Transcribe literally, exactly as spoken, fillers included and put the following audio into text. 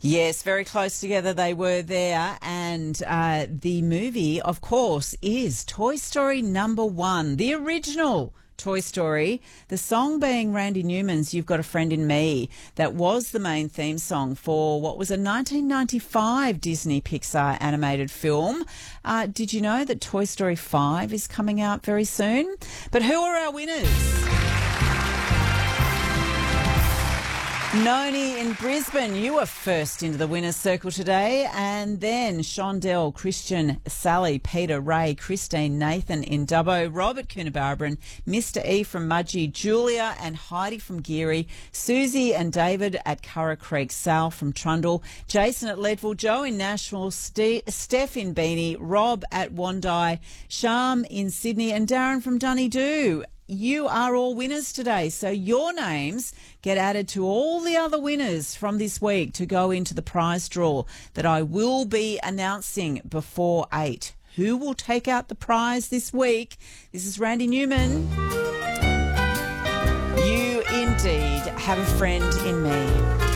Yes, very close together they were there. And uh, the movie, of course, is Toy Story number one, the original Toy Story. The song being Randy Newman's You've Got a Friend in Me. That was the main theme song for what was a nineteen ninety-five Disney Pixar animated film. Uh, did you know that Toy Story five is coming out very soon? But who are our winners? Noni in Brisbane, you were first into the winner's circle today. And then Shondell, Christian, Sally, Peter, Ray, Christine, Nathan in Dubbo, Robert Coonabarabran, Mister E from Mudgee, Julia and Heidi from Geary, Susie and David at Curra Creek, Sal from Trundle, Jason at Leadville, Joe in Nashville, Ste- Steph in Beanie, Rob at Wandai, Sham in Sydney and Darren from Dunedoo. You are all winners today, so your names get added to all the other winners from this week to go into the prize draw that I will be announcing before eight. Who will take out the prize this week? This is Randy Newman. You indeed have a friend in me.